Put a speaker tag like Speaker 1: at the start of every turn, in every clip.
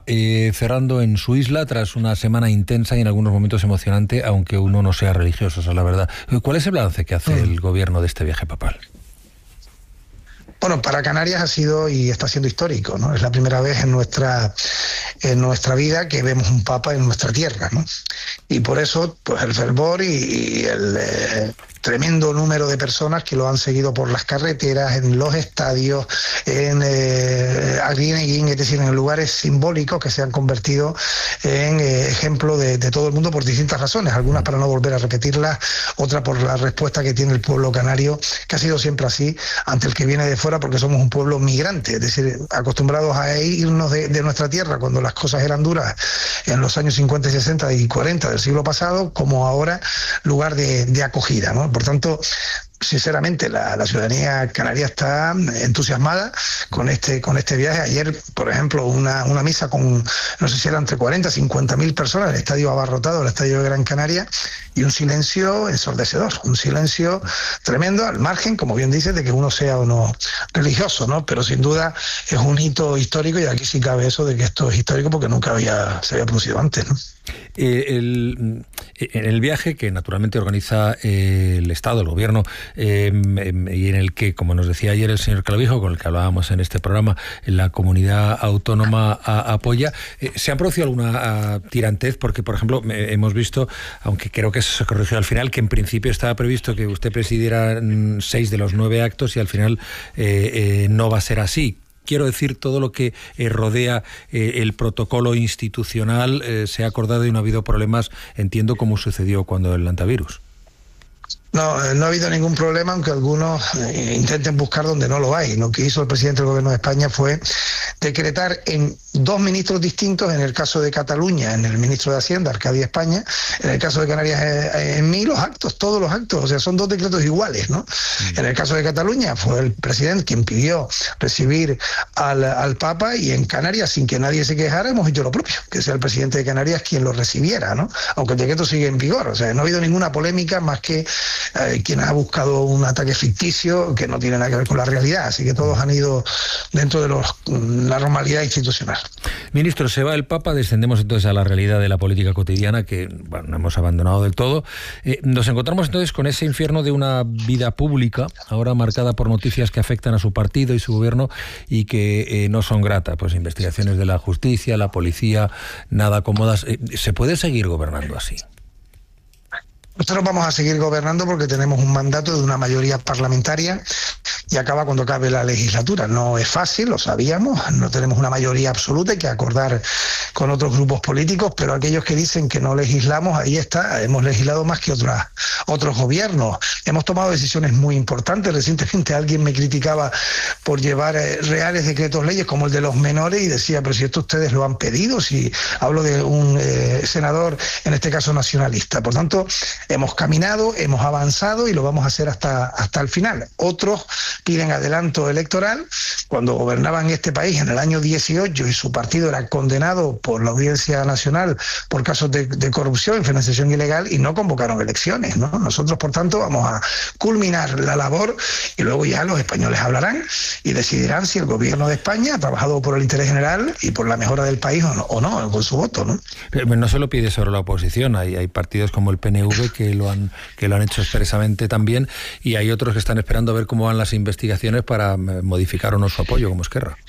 Speaker 1: cerrando en su isla tras una semana intensa y en algunos momentos emocionante, aunque uno no sea religioso, esa es la verdad. ¿Cuál es el balance que hace el gobierno de este viaje papal?
Speaker 2: Bueno, para Canarias ha sido y está siendo histórico, ¿no? Es la primera vez en nuestra vida que vemos un papa en nuestra tierra, ¿no? Y por eso, pues el fervor y el tremendo número de personas que lo han seguido por las carreteras, en los estadios, en Arguineguín, es decir, en lugares simbólicos que se han convertido en ejemplo de todo el mundo por distintas razones, algunas para no volver a repetirlas, otras por la respuesta que tiene el pueblo canario, que ha sido siempre así ante el que viene de fuera, porque somos un pueblo migrante, es decir, acostumbrados a irnos de nuestra tierra cuando las cosas eran duras en los años 50, 60 y 40 del siglo pasado, como ahora lugar de acogida, ¿no? Por tanto, sinceramente, la ciudadanía canaria está entusiasmada con este viaje. Ayer, por ejemplo, una misa con, no sé si eran entre 40 y 50.000 personas, el estadio abarrotado, el estadio de Gran Canaria, y un silencio ensordecedor, un silencio tremendo, al margen, como bien dices, de que uno sea o no religioso, ¿no? Pero sin duda es un hito histórico, y aquí sí cabe eso de que esto es histórico porque nunca se había producido antes, ¿no?
Speaker 1: En el viaje que naturalmente organiza el Estado, el Gobierno, y en el que, como nos decía ayer el señor Clavijo, con el que hablábamos en este programa, la comunidad autónoma apoya, ¿se ha producido alguna tirantez? Porque, por ejemplo, hemos visto, aunque creo que eso se corrigió al final, que en principio estaba previsto que usted presidiera 6 de los 9 actos y al final no va a ser así. Quiero decir, todo lo que rodea el protocolo institucional se ha acordado y no ha habido problemas, entiendo, como sucedió cuando el antivirus.
Speaker 2: No ha habido ningún problema, aunque algunos intenten buscar donde no lo hay. Lo que hizo el presidente del Gobierno de España fue decretar en 2 ministros distintos, en el caso de Cataluña, en el ministro de Hacienda, Arcadia España, en el caso de Canarias, en mí, los actos, todos los actos, o sea, son 2 decretos iguales, ¿no? En el caso de Cataluña fue el presidente quien pidió recibir al Papa, y en Canarias, sin que nadie se quejara, hemos hecho lo propio, que sea el presidente de Canarias quien lo recibiera, ¿no? Aunque el decreto sigue en vigor, o sea, no ha habido ninguna polémica más que quien ha buscado un ataque ficticio que no tiene nada que ver con la realidad, así que todos han ido dentro de la normalidad institucional.
Speaker 1: Ministro, se va el Papa, descendemos entonces a la realidad de la política cotidiana que, bueno, no hemos abandonado del todo. Nos encontramos entonces con ese infierno de una vida pública, ahora marcada por noticias que afectan a su partido y su gobierno y que no son gratas, pues investigaciones de la justicia, la policía, nada cómodas. ¿Se puede seguir gobernando así?
Speaker 2: Nosotros vamos a seguir gobernando porque tenemos un mandato de una mayoría parlamentaria y acaba cuando acabe la legislatura. No es fácil, lo sabíamos, no tenemos una mayoría absoluta, hay que acordar con otros grupos políticos, pero aquellos que dicen que no legislamos, ahí está, hemos legislado más que otros gobiernos. Hemos tomado decisiones muy importantes. Recientemente alguien me criticaba por llevar reales decretos leyes como el de los menores y decía, pero si esto ustedes lo han pedido, si hablo de un senador, en este caso nacionalista. Por tanto, hemos caminado, hemos avanzado y lo vamos a hacer hasta el final. Otros piden adelanto electoral. Cuando gobernaban este país en el año 18 y su partido era condenado por la Audiencia Nacional por casos de corrupción y financiación ilegal, y no convocaron elecciones, ¿no? Nosotros, por tanto, vamos a culminar la labor y luego ya los españoles hablarán y decidirán si el gobierno de España ha trabajado por el interés general y por la mejora del país o no, con su voto, ¿no?
Speaker 1: Pero no se lo pide solo la oposición, hay partidos como el PNV que lo han hecho expresamente también, y hay otros que están esperando a ver cómo van las investigaciones para modificar o no su apoyo, como Esquerra.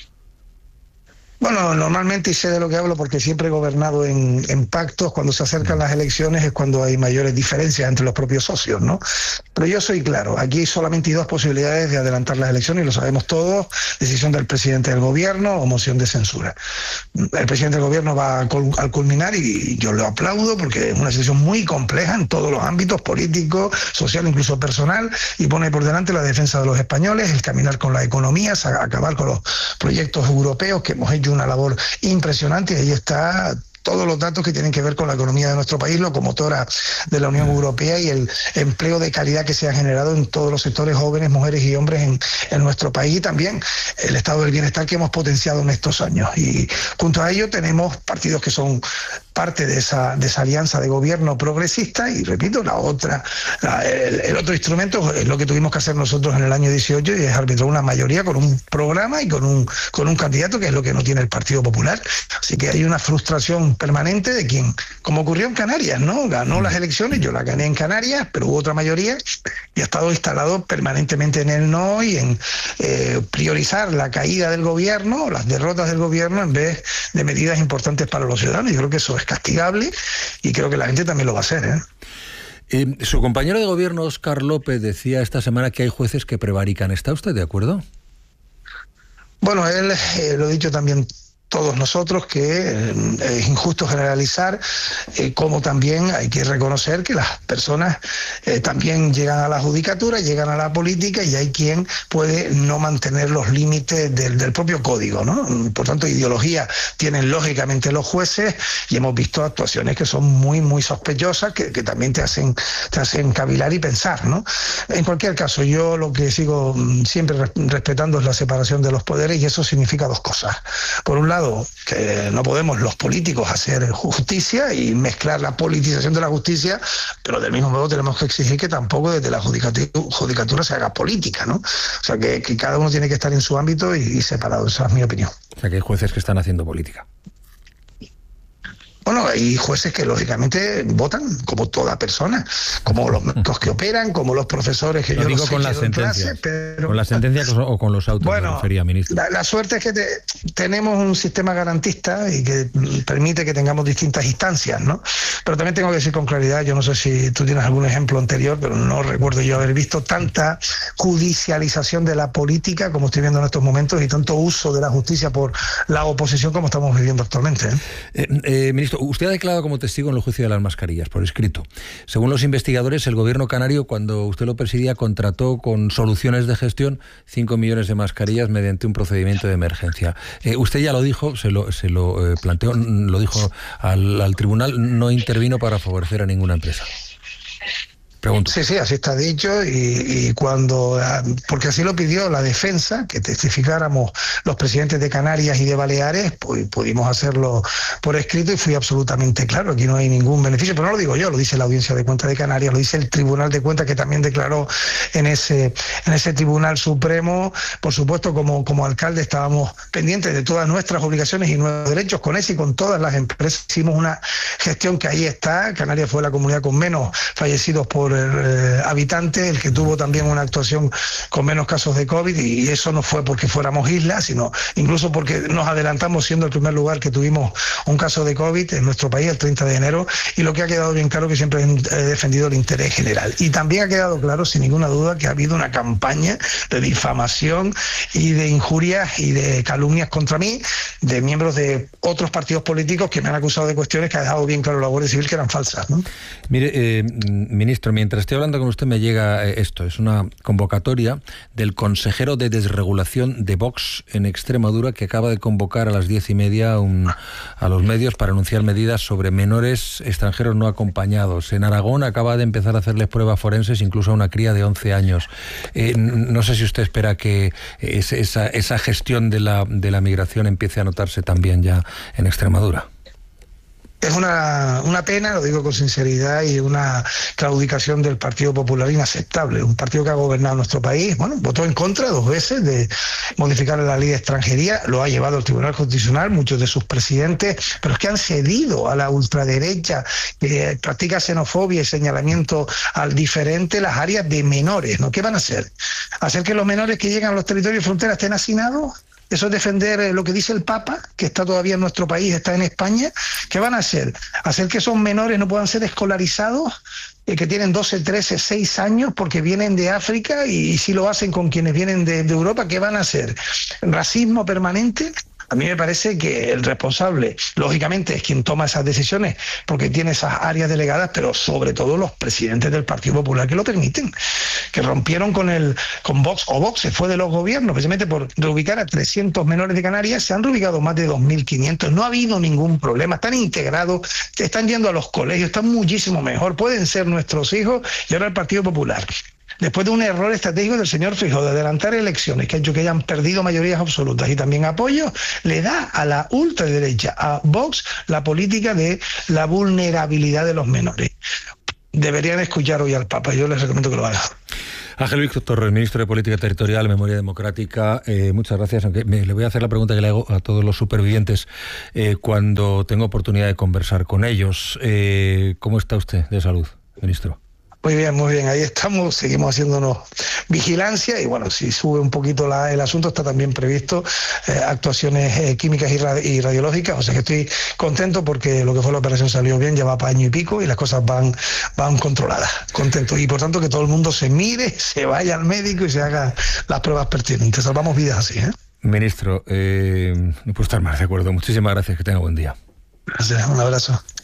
Speaker 2: Bueno, normalmente, y sé de lo que hablo porque siempre he gobernado en pactos, cuando se acercan las elecciones es cuando hay mayores diferencias entre los propios socios, ¿no? Pero yo soy claro, aquí solamente hay 2 posibilidades de adelantar las elecciones, y lo sabemos todos: decisión del presidente del gobierno o moción de censura. El presidente del gobierno va al culminar, y yo lo aplaudo porque es una decisión muy compleja en todos los ámbitos, político, social, incluso personal, y pone por delante la defensa de los españoles, el caminar con la economía, acabar con los proyectos europeos, que hemos hecho una labor impresionante, y ahí está todos los datos que tienen que ver con la economía de nuestro país, locomotora de la Unión Europea, y el empleo de calidad que se ha generado en todos los sectores, jóvenes, mujeres y hombres en nuestro país, y también el estado del bienestar que hemos potenciado en estos años. Y junto a ello tenemos partidos que son parte de esa alianza de gobierno progresista. Y repito, el otro instrumento es lo que tuvimos que hacer nosotros en el año 18, y es arbitrar una mayoría con un programa y con un candidato, que es lo que no tiene el Partido Popular. Así que hay una frustración permanente de quien, como ocurrió en Canarias, ¿no? Ganó las elecciones, yo las gané en Canarias, pero hubo otra mayoría y ha estado instalado permanentemente en el no y en priorizar la caída del gobierno, las derrotas del gobierno, en vez de medidas importantes para los ciudadanos. Yo creo que eso es castigable y creo que la gente también lo va a hacer,
Speaker 1: Su compañero de gobierno, Óscar López, decía esta semana que hay jueces que prevarican. ¿Está usted de acuerdo?
Speaker 2: Bueno, él lo ha dicho también todos nosotros, que es injusto generalizar, como también hay que reconocer que las personas también llegan a la judicatura, llegan a la política, y hay quien puede no mantener los límites del propio código, ¿no? Por tanto, ideología tienen lógicamente los jueces, y hemos visto actuaciones que son muy, muy sospechosas, que también te hacen cavilar y pensar, ¿no? En cualquier caso, yo lo que sigo siempre respetando es la separación de los poderes, y eso significa dos cosas. Por un lado, que no podemos los políticos hacer justicia y mezclar la politización de la justicia, pero del mismo modo tenemos que exigir que tampoco desde la judicatura se haga política, ¿no? O sea, que cada uno tiene que estar en su ámbito y separado. Esa es mi opinión.
Speaker 1: O sea, que hay jueces que están haciendo política.
Speaker 2: Bueno, hay jueces que lógicamente votan, como toda persona, como los médicos que operan, como los profesores que yo
Speaker 1: digo
Speaker 2: no sé
Speaker 1: con las sentencias, con las sentencias o con los autos,
Speaker 2: bueno,
Speaker 1: me refería, ministro.
Speaker 2: La suerte es que tenemos un sistema garantista y que permite que tengamos distintas instancias, ¿no? Pero también tengo que decir con claridad, yo no sé si tú tienes algún ejemplo anterior, pero no recuerdo yo haber visto tanta judicialización de la política como estoy viendo en estos momentos, y tanto uso de la justicia por la oposición como estamos viviendo actualmente.
Speaker 1: Ministro, usted ha declarado como testigo en el juicio de las mascarillas, por escrito. Según los investigadores, el gobierno canario, cuando usted lo presidía, contrató con Soluciones de Gestión 5 millones de mascarillas mediante un procedimiento de emergencia. Usted ya lo dijo, se lo planteó, lo dijo al tribunal, no intervino para favorecer a ninguna empresa. Pregunto.
Speaker 2: Sí, así está dicho, y cuando, porque así lo pidió la defensa, que testificáramos los presidentes de Canarias y de Baleares, pues pudimos hacerlo por escrito y fui absolutamente claro, aquí no hay ningún beneficio, pero no lo digo yo, lo dice la Audiencia de Cuentas de Canarias, lo dice el Tribunal de Cuentas, que también declaró en ese Tribunal Supremo. Por supuesto, como alcalde estábamos pendientes de todas nuestras obligaciones y nuestros derechos con ese y con todas las empresas. Hicimos una gestión que ahí está. Canarias fue la comunidad con menos fallecidos por habitante, el que tuvo también una actuación con menos casos de COVID, y eso no fue porque fuéramos isla, sino incluso porque nos adelantamos, siendo el primer lugar que tuvimos un caso de COVID en nuestro país el 30 de enero, y lo que ha quedado bien claro que siempre he defendido el interés general. Y también ha quedado claro, sin ninguna duda, que ha habido una campaña de difamación y de injurias y de calumnias contra mí, de miembros de otros partidos políticos que me han acusado de cuestiones que ha dejado bien claro la Guardia Civil que eran falsas, ¿no?
Speaker 1: Mire, ministro, mientras estoy hablando con usted me llega esto, es una convocatoria del consejero de desregulación de Vox en Extremadura, que acaba de convocar a las 10:30 a los medios para anunciar medidas sobre menores extranjeros no acompañados. En Aragón acaba de empezar a hacerles pruebas forenses incluso a una cría de 11 años. No sé si usted espera que esa gestión de la migración empiece a notarse también ya en Extremadura.
Speaker 2: Es una pena, lo digo con sinceridad, y una claudicación del Partido Popular inaceptable. Un partido que ha gobernado nuestro país, votó en contra 2 veces de modificar la ley de extranjería, lo ha llevado al Tribunal Constitucional, muchos de sus presidentes, pero es que han cedido a la ultraderecha que practica xenofobia y señalamiento al diferente las áreas de menores, ¿no? ¿Qué van a hacer? ¿Hacer que los menores que llegan a los territorios de frontera estén hacinados? Eso es defender lo que dice el Papa, que está todavía en nuestro país, está en España. ¿Qué van a hacer? ¿Hacer que esos menores no puedan ser escolarizados? Que tienen 12, 13, 6 años porque vienen de África, y si lo hacen con quienes vienen de Europa, ¿qué van a hacer? ¿Racismo permanente? A mí me parece que el responsable, lógicamente, es quien toma esas decisiones porque tiene esas áreas delegadas, pero sobre todo los presidentes del Partido Popular que lo permiten, que rompieron con Vox, o Vox se fue de los gobiernos, precisamente por reubicar a 300 menores de Canarias. Se han reubicado más de 2.500, no ha habido ningún problema, están integrados, están yendo a los colegios, están muchísimo mejor, pueden ser nuestros hijos, y ahora el Partido Popular después de un error estratégico del señor Feijóo de adelantar elecciones que ha hecho que hayan perdido mayorías absolutas y también apoyo, le da a la ultraderecha, a Vox, la política de la vulnerabilidad de los menores. Deberían escuchar hoy al Papa, yo les recomiendo que lo hagan.
Speaker 1: Ángel Víctor Torres, ministro de Política Territorial, Memoria Democrática, muchas gracias. Aunque le voy a hacer la pregunta que le hago a todos los supervivientes cuando tengo oportunidad de conversar con ellos. ¿Cómo está usted de salud, ministro?
Speaker 2: Muy bien, ahí estamos, seguimos haciéndonos vigilancia y bueno, si sube un poquito el asunto, está también previsto actuaciones químicas y radiológicas, o sea que estoy contento porque lo que fue la operación salió bien, ya va para año y pico y las cosas van controladas, contento, y por tanto que todo el mundo se mire, se vaya al médico y se haga las pruebas pertinentes, salvamos vidas así, ¿eh?
Speaker 1: Ministro, no puedo estar más de acuerdo, muchísimas gracias, que tenga buen día.
Speaker 2: Gracias, un abrazo.